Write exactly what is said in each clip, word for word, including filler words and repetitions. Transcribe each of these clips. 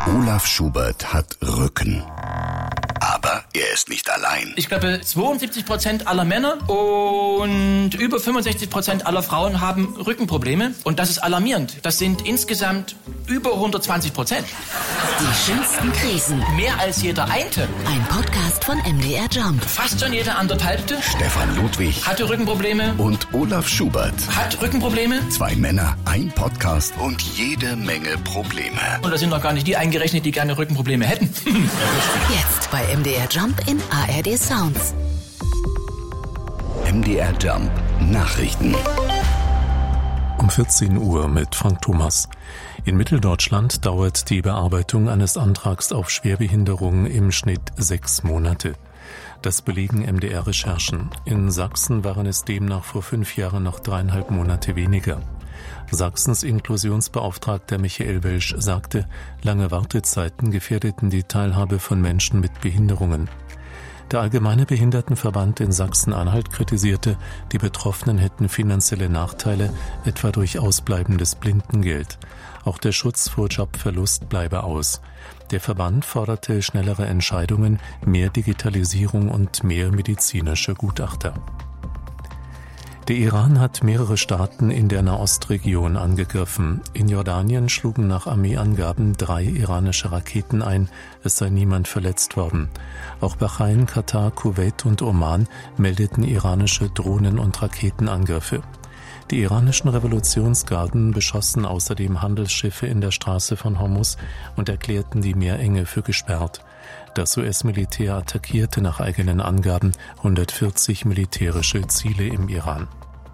Olaf Schubert hat Rücken. Aber er ist nicht allein. Ich glaube, zweiundsiebzig Prozent aller Männer und über fünfundsechzig Prozent aller Frauen haben Rückenprobleme. Und das ist alarmierend. Das sind insgesamt über hundertzwanzig Prozent. Die schönsten Krisen. Mehr als jeder Einte. Ein Podcast von M D R Jump. Fast schon jeder anderthalbte. Stefan Ludwig Hatte Rückenprobleme. und Olaf Schubert. Hat Rückenprobleme. Zwei Männer, ein Podcast und jede Menge Probleme. Und da sind noch gar nicht die eingerechnet, die gerne Rückenprobleme hätten. Jetzt bei M D R Jump in A R D Sounds. M D R Jump Nachrichten. Um vierzehn Uhr mit Frank Thomas. In Mitteldeutschland dauert die Bearbeitung eines Antrags auf Schwerbehinderung im Schnitt sechs Monate. Das belegen M D R-Recherchen. In Sachsen waren es demnach vor fünf Jahren noch dreieinhalb Monate weniger. Sachsens Inklusionsbeauftragter Michael Welsch sagte, lange Wartezeiten gefährdeten die Teilhabe von Menschen mit Behinderungen. Der Allgemeine Behindertenverband in Sachsen-Anhalt kritisierte, die Betroffenen hätten finanzielle Nachteile, etwa durch ausbleibendes Blindengeld. Auch der Schutz vor Jobverlust bleibe aus. Der Verband forderte schnellere Entscheidungen, mehr Digitalisierung und mehr medizinische Gutachter. Der Iran hat mehrere Staaten in der Nahostregion angegriffen. In Jordanien schlugen nach Armeeangaben drei iranische Raketen ein. Es sei niemand verletzt worden. Auch Bahrain, Katar, Kuwait und Oman meldeten iranische Drohnen- und Raketenangriffe. Die iranischen Revolutionsgarden beschossen außerdem Handelsschiffe in der Straße von Hormuz und erklärten die Meerenge für gesperrt. Das U S-Militär attackierte nach eigenen Angaben hundertvierzig militärische Ziele im Iran.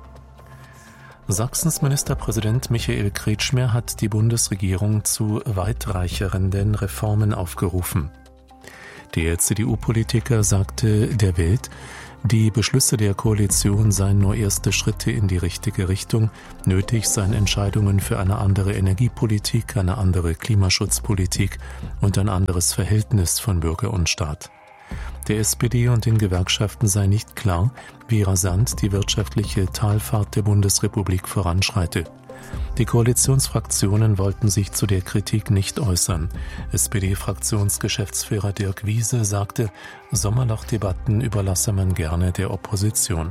Sachsens Ministerpräsident Michael Kretschmer hat die Bundesregierung zu weitreichenden Reformen aufgerufen. Der C D U-Politiker sagte der Welt, die Beschlüsse der Koalition seien nur erste Schritte in die richtige Richtung. Nötig seien Entscheidungen für eine andere Energiepolitik, eine andere Klimaschutzpolitik und ein anderes Verhältnis von Bürger und Staat. Der S P D und den Gewerkschaften sei nicht klar, wie rasant die wirtschaftliche Talfahrt der Bundesrepublik voranschreite. Die Koalitionsfraktionen wollten sich zu der Kritik nicht äußern. S P D-Fraktionsgeschäftsführer Dirk Wiese sagte, Sommerlochdebatten überlasse man gerne der Opposition.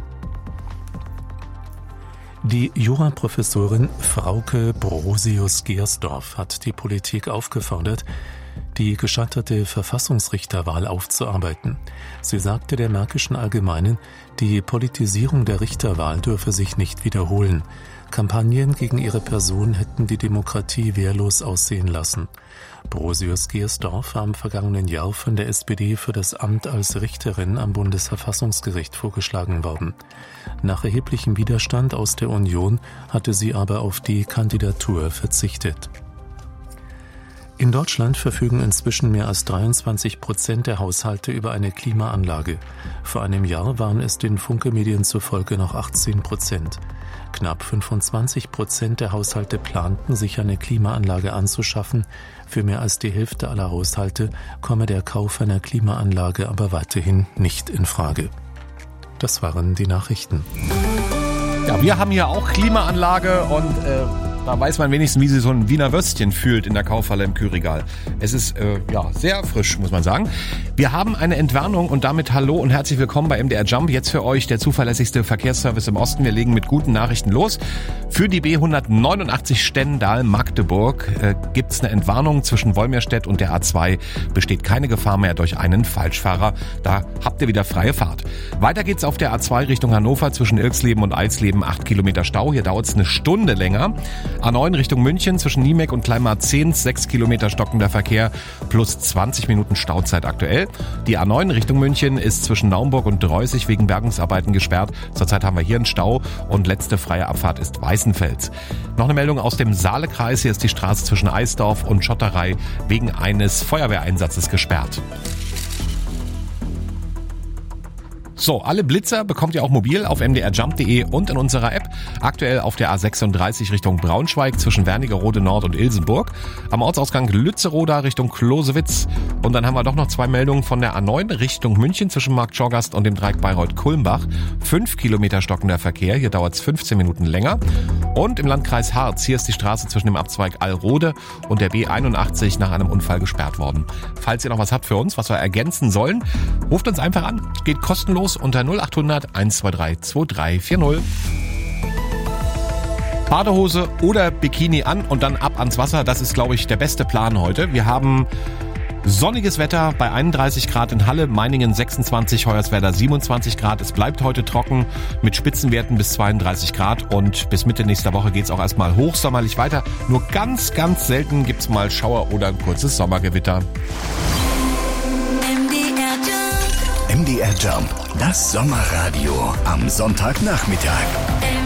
Die Juraprofessorin Frauke Brosius-Gersdorf hat die Politik aufgefordert, die gescheiterte Verfassungsrichterwahl aufzuarbeiten. Sie sagte der Märkischen Allgemeinen, die Politisierung der Richterwahl dürfe sich nicht wiederholen. Kampagnen gegen ihre Person hätten die Demokratie wehrlos aussehen lassen. Brosius-Gersdorf war im vergangenen Jahr von der S P D für das Amt als Richterin am Bundesverfassungsgericht vorgeschlagen worden. Nach erheblichem Widerstand aus der Union hatte sie aber auf die Kandidatur verzichtet. In Deutschland verfügen inzwischen mehr als dreiundzwanzig Prozent der Haushalte über eine Klimaanlage. Vor einem Jahr waren es den Funke-Medien zufolge noch achtzehn Prozent. Knapp fünfundzwanzig Prozent der Haushalte planten, sich eine Klimaanlage anzuschaffen. Für mehr als die Hälfte aller Haushalte komme der Kauf einer Klimaanlage aber weiterhin nicht in Frage. Das waren die Nachrichten. Ja, wir haben hier auch Klimaanlage und äh, da weiß man wenigstens, wie sich so ein Wiener Würstchen fühlt in der Kaufhalle im Kühlregal. Es ist äh, ja sehr frisch, muss man sagen. Wir haben eine Entwarnung und damit hallo und herzlich willkommen bei M D R Jump. Jetzt für euch der zuverlässigste Verkehrsservice im Osten. Wir legen mit guten Nachrichten los. Für die B hundertneunundachtzig Stendal-Magdeburg äh, gibt's eine Entwarnung zwischen Wolmirstedt und der A zwei. Besteht keine Gefahr mehr durch einen Falschfahrer. Da habt ihr wieder freie Fahrt. Weiter geht's auf der A zwei Richtung Hannover zwischen Ilksleben und Eisleben. acht Kilometer Stau. Hier dauert's eine Stunde länger. A neun Richtung München zwischen Niemek und Kleinmarzehns, sechs Kilometer stockender Verkehr plus zwanzig Minuten Stauzeit aktuell. Die A neun Richtung München ist zwischen Naumburg und Dreußig wegen Bergungsarbeiten gesperrt. Zurzeit haben wir hier einen Stau und letzte freie Abfahrt ist Weißenfels. Noch eine Meldung aus dem Saalekreis. Hier ist die Straße zwischen Eisdorf und Schotterei wegen eines Feuerwehreinsatzes gesperrt. So, alle Blitzer bekommt ihr auch mobil auf m d r jump punkt d e und in unserer App. Aktuell auf der A sechsunddreißig Richtung Braunschweig zwischen Wernigerode Nord und Ilsenburg. Am Ortsausgang Lützeroda Richtung Klosewitz. Und dann haben wir doch noch zwei Meldungen von der A neun Richtung München zwischen Marktschorgast und dem Dreieck Bayreuth-Kulmbach. Fünf Kilometer stockender Verkehr, hier dauert es fünfzehn Minuten länger. Und im Landkreis Harz, hier ist die Straße zwischen dem Abzweig Allrode und der B einundachtzig nach einem Unfall gesperrt worden. Falls ihr noch was habt für uns, was wir ergänzen sollen, ruft uns einfach an. Geht kostenlos unter null acht hundert eins zwei drei zwei drei vier null. Badehose oder Bikini an und dann ab ans Wasser. Das ist, glaube ich, der beste Plan heute. Wir haben sonniges Wetter bei einunddreißig Grad in Halle, Meiningen sechsundzwanzig, Hoyerswerda siebenundzwanzig Grad. Es bleibt heute trocken mit Spitzenwerten bis zweiunddreißig Grad und bis Mitte nächster Woche geht es auch erstmal hochsommerlich weiter. Nur ganz, ganz selten gibt es mal Schauer oder ein kurzes Sommergewitter. M D R Jump, das Sommerradio am Sonntagnachmittag.